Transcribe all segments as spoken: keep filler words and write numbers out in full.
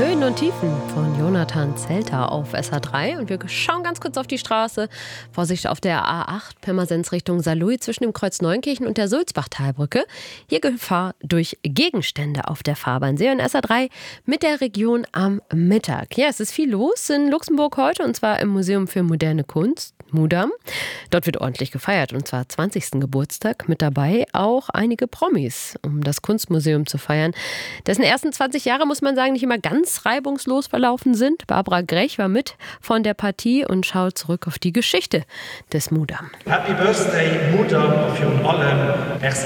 Höhen und Tiefen von Jonathan Zelter auf S R drei. Und wir schauen ganz kurz auf die Straße. Vorsicht auf der A acht, Pirmasens Richtung Saarlouis zwischen dem Kreuz Neunkirchen und der Sulzbachtalbrücke. Hier Gefahr durch Gegenstände auf der Fahrbahn. Sie hören S R drei mit der Region am Mittag. Ja, es ist viel los in Luxemburg heute, und zwar im Museum für moderne Kunst, Mudam. Dort wird ordentlich gefeiert, und zwar zwanzigsten Geburtstag. Mit dabei auch einige Promis, um das Kunstmuseum zu feiern. Dessen ersten zwanzig Jahre, muss man sagen, nicht immer ganz reibungslos verlaufen sind. Barbara Grech war mit von der Partie und schaut zurück auf die Geschichte des Mudam. Happy Birthday, Mudam, für uns alle. Merci.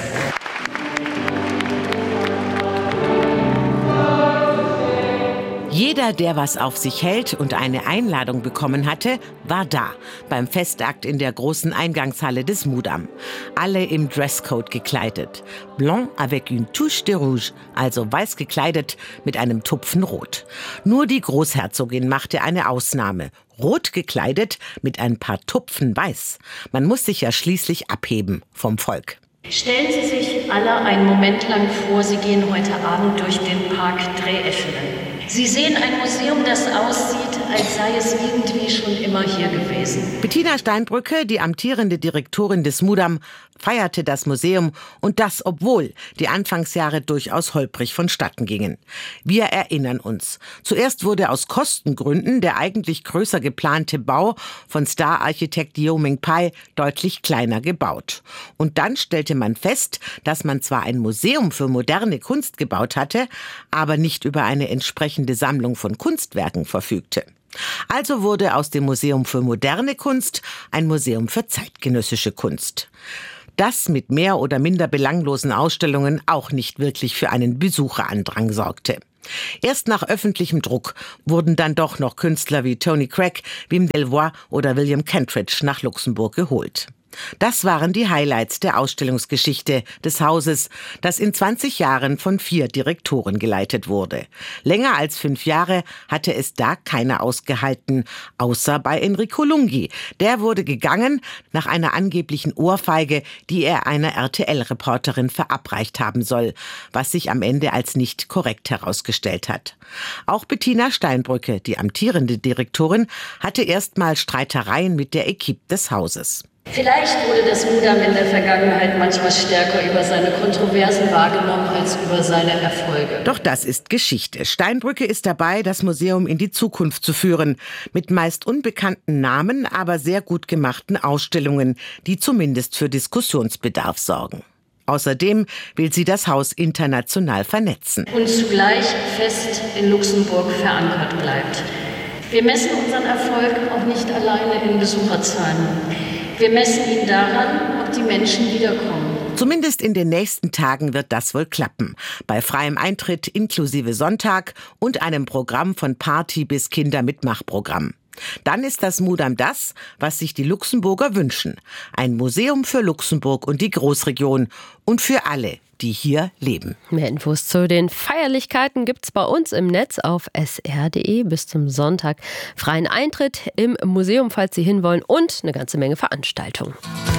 Jeder, der was auf sich hält und eine Einladung bekommen hatte, war da beim Festakt in der großen Eingangshalle des Mudam. Alle im Dresscode gekleidet. Blanc avec une touche de rouge, also weiß gekleidet mit einem Tupfen Rot. Nur die Großherzogin machte eine Ausnahme. Rot gekleidet mit ein paar Tupfen Weiß. Man muss sich ja schließlich abheben vom Volk. Stellen Sie sich alle einen Moment lang vor, Sie gehen heute Abend durch den Park Dreh-Eschelen. Sie sehen ein Museum, das aussieht, als sei es irgendwie schon immer hier gewesen. Bettina Steinbrücke, die amtierende Direktorin des Mudam, feierte das Museum, und das, obwohl die Anfangsjahre durchaus holprig vonstatten gingen. Wir erinnern uns. Zuerst wurde aus Kostengründen der eigentlich größer geplante Bau von Star-Architekt Yeo Ming Pai deutlich kleiner gebaut. Und dann stellte man fest, dass man zwar ein Museum für moderne Kunst gebaut hatte, aber nicht über eine entsprechende Sammlung von Kunstwerken verfügte. Also wurde aus dem Museum für moderne Kunst ein Museum für zeitgenössische Kunst. Das mit mehr oder minder belanglosen Ausstellungen auch nicht wirklich für einen Besucherandrang sorgte. Erst nach öffentlichem Druck wurden dann doch noch Künstler wie Tony Craig, Wim Delvoye oder William Kentridge nach Luxemburg geholt. Das waren die Highlights der Ausstellungsgeschichte des Hauses, das in zwanzig Jahren von vier Direktoren geleitet wurde. Länger als fünf Jahre hatte es da keiner ausgehalten, außer bei Enrico Lunghi. Der wurde gegangen nach einer angeblichen Ohrfeige, die er einer R T L-Reporterin verabreicht haben soll, was sich am Ende als nicht korrekt herausgestellt hat. Auch Bettina Steinbrücke, die amtierende Direktorin, hatte erstmal Streitereien mit der Equipe des Hauses. Vielleicht wurde das Mudam in der Vergangenheit manchmal stärker über seine Kontroversen wahrgenommen als über seine Erfolge. Doch das ist Geschichte. Steinbrücke ist dabei, das Museum in die Zukunft zu führen. Mit meist unbekannten Namen, aber sehr gut gemachten Ausstellungen, die zumindest für Diskussionsbedarf sorgen. Außerdem will sie das Haus international vernetzen. Und zugleich fest in Luxemburg verankert bleibt. Wir messen unseren Erfolg auch nicht alleine in Besucherzahlen. Wir messen ihn daran, ob die Menschen wiederkommen. Zumindest in den nächsten Tagen wird das wohl klappen. Bei freiem Eintritt inklusive Sonntag und einem Programm von Party bis Kindermitmachprogramm. Dann ist das Mudam das, was sich die Luxemburger wünschen. Ein Museum für Luxemburg und die Großregion und für alle, die hier leben. Mehr Infos zu den Feierlichkeiten gibt's bei uns im Netz auf s r punkt d e. Bis zum Sonntag freien Eintritt im Museum, falls Sie hinwollen, und eine ganze Menge Veranstaltungen.